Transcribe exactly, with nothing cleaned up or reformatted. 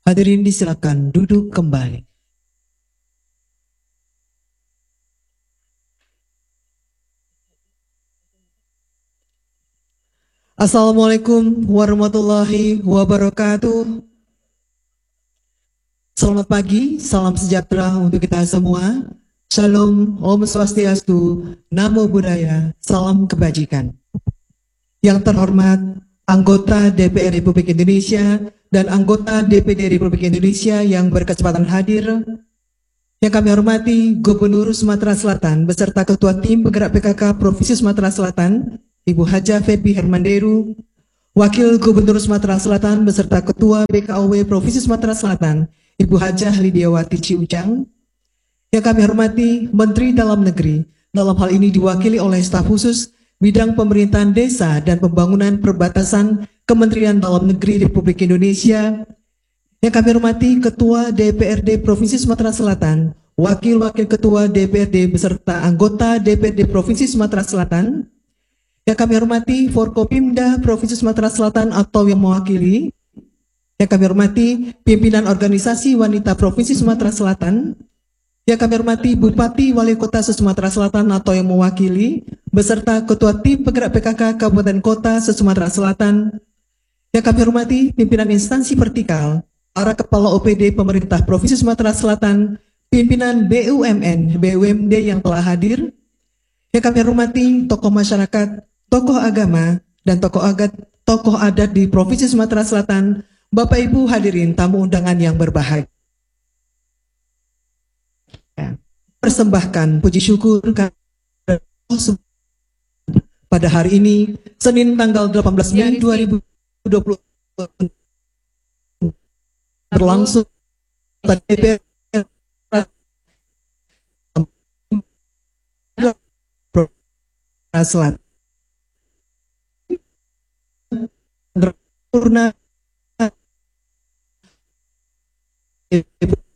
Hadirin disilakan duduk kembali. Assalamualaikum warahmatullahi wabarakatuh. Selamat pagi, salam sejahtera untuk kita semua. Shalom, Om Swastiastu, Namo Buddhaya, salam kebajikan. Yang terhormat, anggota D P R Republik Indonesia dan anggota D P D Republik Indonesia yang berkesempatan hadir. Yang kami hormati Gubernur Sumatera Selatan beserta Ketua Tim Penggerak P K K Provinsi Sumatera Selatan, Ibu Haja Febi Hermanderu, Wakil Gubernur Sumatera Selatan beserta Ketua B K O W Provinsi Sumatera Selatan, Ibu Hajah Lidiawati Ciucang. Yang kami hormati Menteri Dalam Negeri, dalam hal ini diwakili oleh staf khusus Bidang Pemerintahan Desa dan Pembangunan Perbatasan Kementerian Dalam Negeri Republik Indonesia. Yang kami hormati Ketua D P R D Provinsi Sumatera Selatan, Wakil-Wakil Ketua D P R D beserta anggota D P R D Provinsi Sumatera Selatan. Yang kami hormati Forkopimda Provinsi Sumatera Selatan atau yang mewakili. Yang kami hormati pimpinan organisasi wanita Provinsi Sumatera Selatan. Yang kami hormati Bupati Wali Kota Sumatera Selatan atau yang mewakili, beserta Ketua Tim Penggerak P K K Kabupaten Kota Sumatera Selatan. Yang kami hormati pimpinan instansi vertikal, para Kepala O P D Pemerintah Provinsi Sumatera Selatan, pimpinan B U M N, B U M D yang telah hadir. Yang kami hormati tokoh masyarakat, tokoh agama, dan tokoh adat, tokoh adat di Provinsi Sumatera Selatan, Bapak Ibu hadirin tamu undangan yang berbahagia. Persembahkan puji syukur pada hari ini, Senin tanggal delapan belas Mei dua ribu dua puluh berlangsung D P R Selatan sempurna